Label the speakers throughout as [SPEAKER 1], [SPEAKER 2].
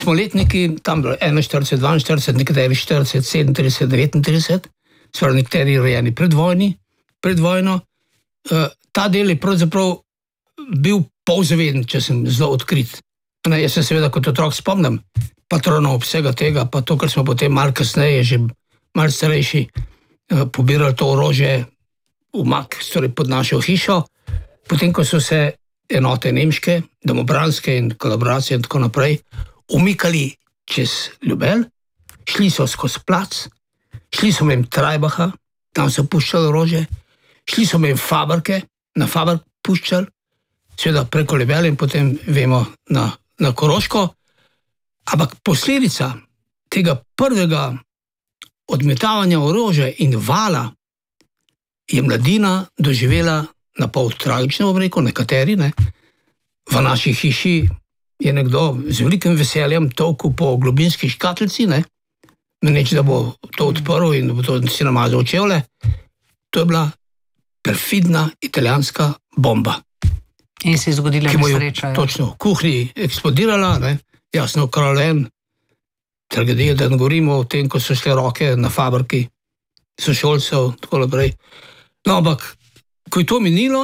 [SPEAKER 1] smo letniki, tam bilo 41, 42, nekateri 40, 37, 39, sprav nekateri rojeni pred vojno. Ta del je pravzaprav bil polzaveden, če sem zelo odkrit. Jaz se seveda kot otrok spomnim patronov vsega tega, pa to, kar smo potem malo kasneje, že malo starejši, pobirali to orožje v mak, torej pod našo hišo, potem, ko so se enote nemške, domobranske in kolaboracije in tako naprej, umikali čez Ljubelj, šli so skozi plac, šli so mimo Trajbacha, tam so puščali orožje, šli so mimo Fabrke, na Fabrik puščali, seveda preko Ljubelj in potem vemo na Koroško, ampak posledica tega prvega odmetavanja orožja in vala je mladina doživela na pol tragično, bom rekel, nekateri, ne. V naši hiši je nekdo z velikim veseljem tolkel po globinski škatlici, ne, meneč, da bo to odprl in bo to si namazal čevlje. To je bila perfidna italijanska bomba.
[SPEAKER 2] In se je zgodila nesreča.
[SPEAKER 1] Točno, v kuhinji eksplodirala, ne, jasno, kraljen, tragedija, da ne govorimo o tem, ko so šle roke na Fabrki sošolcev, tako naprej. No, ampak, ko je to minilo,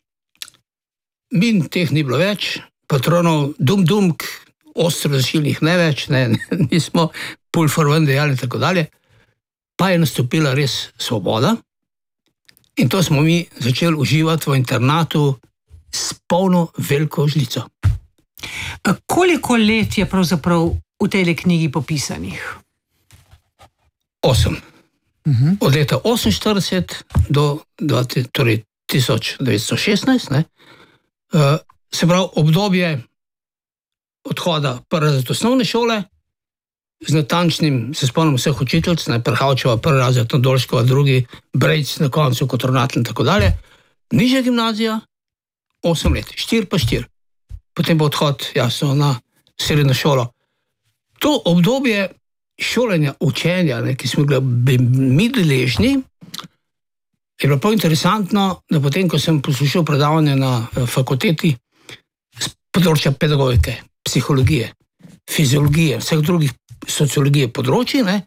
[SPEAKER 1] min teh ni bilo več, patronov dum-dumk, ostro zašilnih ne več, ne, nismo pulforven dejali in tako dalje, pa je nastopila res svoboda in to smo mi začeli uživati v internatu s polno veliko žlico.
[SPEAKER 2] Koliko let je pravzaprav v tej knjigi popisanih?
[SPEAKER 1] 8. Od leta 1948 do 1916, ne, se pravi obdobje odhoda prvi razred osnovne šole, z natančnim, se spomnim vseh učiteljic, Perhavčeva prvi razred, Dolškova drugi, Brejc na koncu kot ravnatelj in tako dalje, nižja gimnazija, 8 let, 4 pa 4. Potem bo odhod, jasno, na srednjo šolo. To obdobje šolanja, učenja, ne, ki smo bili mi deležni, je bilo pa interesantno, da potem, ko sem poslušal predavanje na fakulteti z področja pedagogike, psihologije, fiziologije, vseh drugih sociologije področji, ne,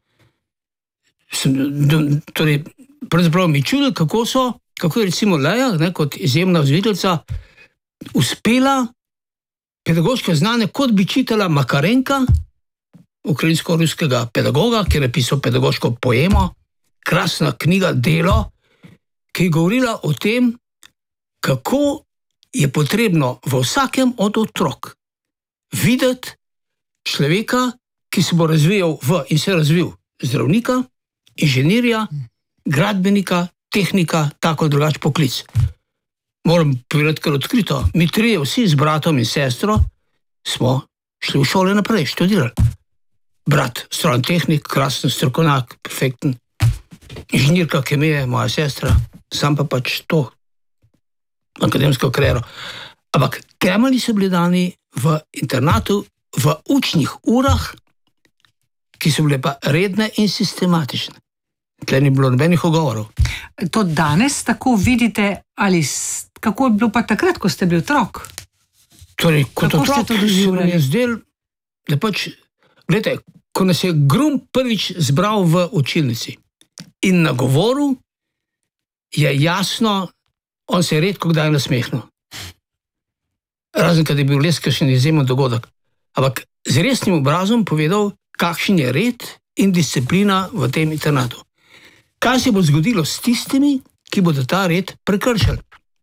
[SPEAKER 1] torej, pravzaprav mi čudil, kako je recimo Leja, ne, kot izjemna vzgojiteljica, uspela pedagoško znanje, kot bi čitala Makarenka, ukrajinsko-ruskega pedagoga, ki je napisal pedagoško poemo, krasna knjiga, delo, ki je govorila o tem, kako je potrebno v vsakem od otrok videti človeka, ki se bo razvijal in se razvil zdravnika, inženirja, gradbenika, tehnika, tako drugač poklic. Moram povedati kar odkrito, mi trije vsi z bratom in sestro smo šli v šole naprej, študirali. Brat, strojni tehnik, krasen strokovnjak, perfekten, inženirka kemije, moja sestra, sam pa pač to akademsko kariero. Ampak temelji so bili dani v internatu, v učnih urah, ki so bile pa redne in sistematične. Tle ni bilo nobenih ugovorov.
[SPEAKER 2] To danes tako vidite, ali kako je bilo pa takrat, ko ste bili otrok?
[SPEAKER 1] Torej, kot otrok se mi je zdel, da pač, gledajte, ko nas je Grum prvič zbral v učilnici in na govoru, je jasno, on se je redko kdaj nasmehnil. Razen, kad je bil les kakšen izjemen dogodek. Ampak z resnim obrazom povedal, kakšen je red in disciplina v tem internatu. Kaj se bo zgodilo s tistimi, ki bodo ta red prekršili?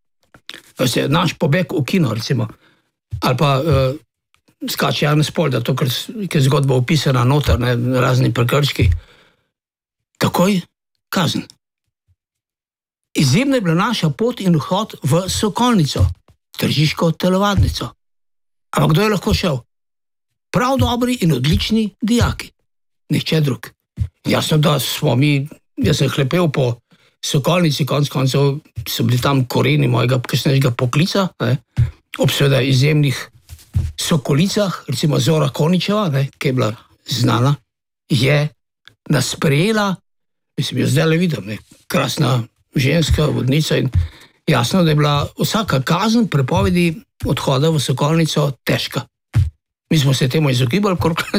[SPEAKER 1] Naš pobeg v kino, recimo, ali pa skače Janez Polda, to, ker je zgodba opisana noter, ne, razni prekrški. Takoj kazen. Izjemna je bila naša pot in vhod v Sokolnico, tržiško telovadnico. Ampak kdo je lahko šel? Prav dobri in odlični dijaki. Nihče drug. Jasno, da smo mi, jaz sem hlepel po Sokolnici, konec koncev so bili tam koreni mojega kasnejšega poklica, ne, ob seveda izjemnih sokolicah, recimo Zora Koničeva, ne, ki je bila znana, je nas sprejela, mislim, jo zdaj le vidim, ne, krasna ženska vodnica in jasno, da je bila vsaka kazen prepovedi odhoda v Sokolnico težka. Mi smo se temu izogibali,